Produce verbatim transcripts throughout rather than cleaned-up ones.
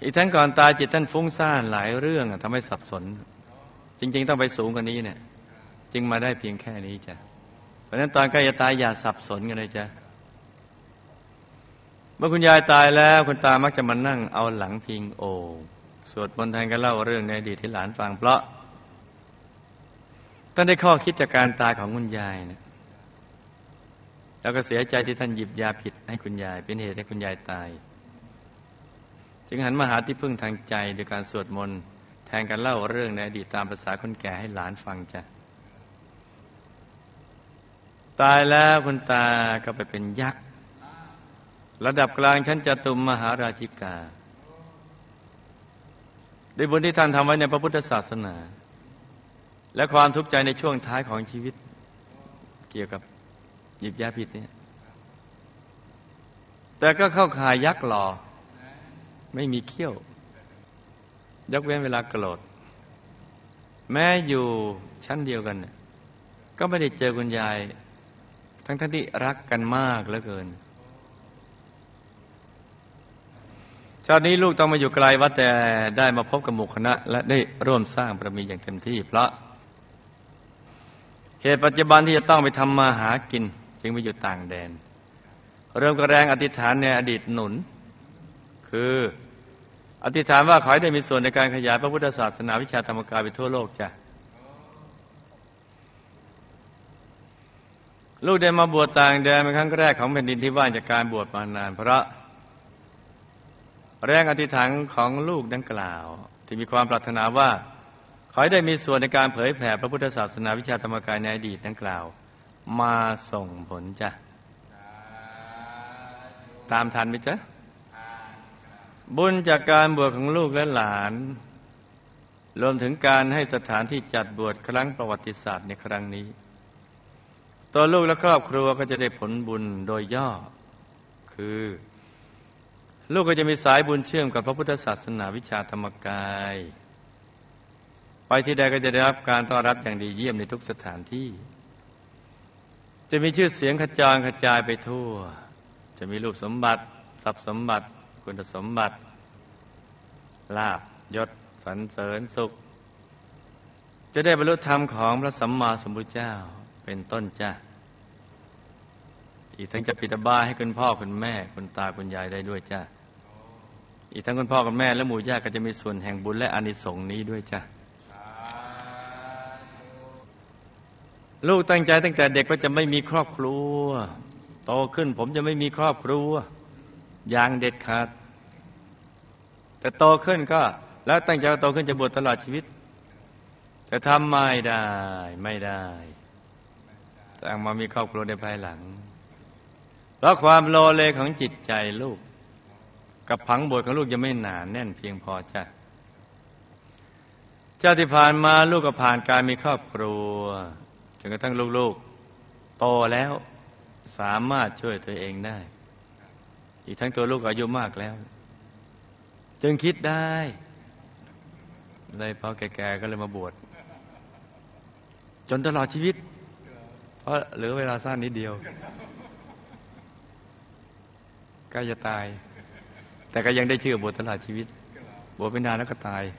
อีกทั้งก่อนตายจิตท่านฟุ้งซ่านหลายเรื่องทำให้สับสนจริงๆต้องไปสูงกว่านี้เนี่ยจึงมาได้เพียงแค่นี้จ้ะเพราะฉะนั้นตอนใกล้จะตายอย่าสับสนกันเลยจ้ะเมื่อคุณยายตายแล้วคุณตามักจะมานั่งเอาหลังพิงโอ่งสวดมนต์แทนกันเล่าเรื่องในอดีตให้หลานฟังเพราะท่านได้ข้อคิดจากการตายของคุณยายนะแล้วก็เสียใจที่ท่านหยิบยาผิดให้คุณยายเป็นเหตุให้คุณยายตายจึงหันมาหาที่พึ่งทางใจโดยการสวดมนต์แทนกันเล่าเรื่องในอดีตตามภาษาคนแก่ให้หลานฟังจ้ะตายแล้วคุณตาก็ไปเป็นยักษ์ระดับกลางชั้นจตุมมหาราชิกาด้วยบุญที่ท่านทำไว้ในพระพุทธศาสนาและความทุกข์ใจในช่วงท้ายของชีวิตเกี่ยวกับหยิบยาผิดเนี่ยแต่ก็เข้าข่ายยักษ์หล่อไม่มีเขี้ยวยกเว้นเวลาโกรธแม้อยู่ชั้นเดียวกันก็ไม่ได้เจอคุณยายทั้งท่านที่รักกันมากเหลือเกินชาตินี้ลูกต้องมาอยู่ไกลวัดแต่ได้มาพบกับหมู่คณะและได้ร่วมสร้างบารมีอย่างเต็มที่เพราะเหตุปัจจุบันที่จะต้องไปทำมาหากินจึงไปอยู่ต่างแดนเริ่มกระแรงอธิษฐานในอดีตหนุนคืออธิษฐานว่าขอให้ได้มีส่วนในการขยายพระพุทธศาสนาวิชาธรรมกายไปทั่วโลกจ้ะลูกได้มาบวชต่างแดนเป็นครั้งแรกของแผ่นดินที่ว่างจากการบวชมานานเพราะแรงอธิษฐานของลูกดังกล่าวที่มีความปรารถนาว่าขอให้ได้มีส่วนในการเผยแผ่พระพุทธศาสนาวิชาธรรมกายในอดีตดังกล่าวมาส่งผลจ้ะตามทันไหมจ๊ะบุญจากการบวชของลูกและหลานรวมถึงการให้สถานที่จัดบวชครั้งประวัติศาสตร์ในครั้งนี้ตัวลูกและครอบครัวก็จะได้ผลบุญโดยย่อคือลูกก็จะมีสายบุญเชื่อมกับพระพุทธศาสนาวิชาธรรมกายไปที่ใดก็จะได้รับการต้อนรับอย่างดีเยี่ยมในทุกสถานที่จะมีชื่อเสียงกระจายกระจายไปทั่วจะมีรูปสมบัติทรัพย์สมบัติคุณสมบัติลาภยศสรรเสริญสุขจะได้บรรลุธรรมของพระสัมมาสัมพุทธเจ้าเป็นต้นจ้ะอีกทั้งจะปิดบายให้คุณพ่อคุณแม่คุณตาคุณยายได้ด้วยจ้ะอีกทั้งคุณพ่อคุณแม่และหมู่ญาติก็จะมีส่วนแห่งบุญและอานิสงส์นี้ด้วยจ้ะลูกตั้งใจตั้งแต่เด็กว่าจะไม่มีครอบครัวโตขึ้นผมจะไม่มีครอบครัวอย่างเด็ดขาดแต่โตขึ้นก็แล้วตั้งใจว่าโตขึ้นจะบวชตลอดชีวิตแต่ทำไม่ได้ไม่ได้ตั้งมามีครอบครัวในภายหลังเพราะความโลเลของจิตใจลูกกับผังบวชของลูกยังไม่หนาแน่นเพียงพอจ้ะชาติที่ผ่านมาลูกก็ผ่านการมีครอบครัวจนกระทั่งลูกๆโตแล้วสามารถช่วยตัวเองได้อีกทั้งตัวลูกอายุมากแล้วจึงคิดได้เลยพอแก่ๆก็เลยมาบวชจนตลอดชีวิตเพราะเหลือเวลาสั้นนิดเดียวใกล้จะตายแต่ก็ยังได้ชื่อบวชตลอดชีวิตบวชไปนานแล้วก็ตาย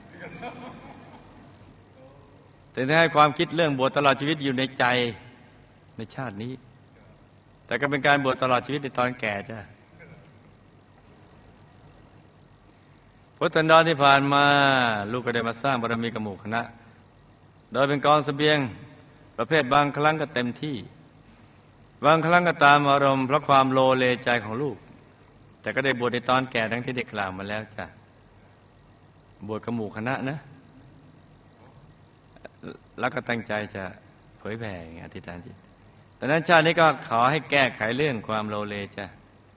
แต่ได้ให้ความคิดเรื่องบวชตลอดชีวิตอยู่ในใจในชาตินี้แต่ก็เป็นการบวชตลอดชีวิตในตอนแก่จ้ะพุทธันดรที่ผ่านมาลูกก็ได้มาสร้างบารมีกับหมู่คณะโดยเป็นกองเสบียงประเภทบางครั้งก็เต็มที่บางครั้งก็ตามอารมณ์เพราะความโลเลใจของลูกแต่ก็ได้บวชในตอนแก่ทั้งที่ได้กล่าวมาแล้วจ้ะบวชกับหมู่คณะนะแล้วก็ตั้งใจจะเผยแผ่อธิษฐานจิตแต่นั้นชาตินี้ก็ขอให้แก้ไขเรื่องความโลเลจ้ะ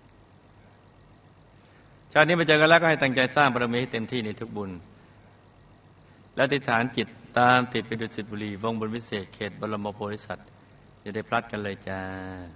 ชาตินี้มาเจอกันแล้วก็ให้ตั้งใจสร้างบารมีให้เต็มที่ในทุกบุญและอธิษฐานจิตตามติดไปดุสิตบุรีวงบนวิเศษเขตบรมโพธิสัตว์จะได้พลัดกันเลยจ้า